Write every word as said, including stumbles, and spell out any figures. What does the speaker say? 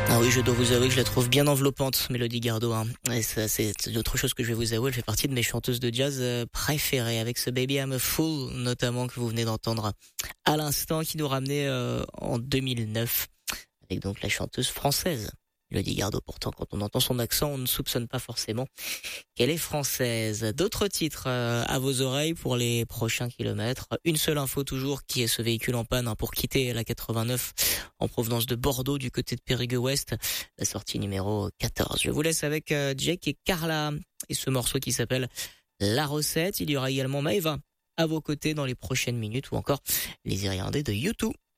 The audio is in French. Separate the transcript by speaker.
Speaker 1: Ah oui, je dois vous avouer que je la trouve bien enveloppante, Mélodie Gardot. Hein. Et ça, c'est autre chose que je vais vous avouer. Elle fait partie de mes chanteuses de jazz euh, préférées, avec ce Baby I'm a Fool, notamment, que vous venez d'entendre à l'instant, qui nous ramenait euh, en deux mille neuf, avec donc la chanteuse française Mélodie Gardot. Pourtant, quand on entend son accent, on ne soupçonne pas forcément qu'elle est française. D'autres titres euh, à vos oreilles pour les prochains kilomètres. Une seule info toujours, qui est ce véhicule en panne hein, pour quitter la quatre-vingt-neuf en provenance de Bordeaux du côté de Périgueux-Ouest. La sortie numéro quatorze. Je vous laisse avec euh, Jake et Carla et ce morceau qui s'appelle La Recette. Il y aura également Maëva à vos côtés dans les prochaines minutes, ou encore les Irlandais de U deux.